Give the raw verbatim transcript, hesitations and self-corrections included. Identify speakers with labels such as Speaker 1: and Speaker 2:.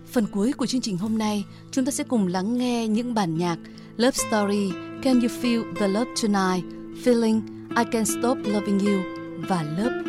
Speaker 1: Phần cuối của chương trình hôm nay, chúng ta sẽ cùng lắng nghe những bản nhạc Love Story, Can You Feel the Love Tonight, Feeling, I Can't Stop Loving You và Love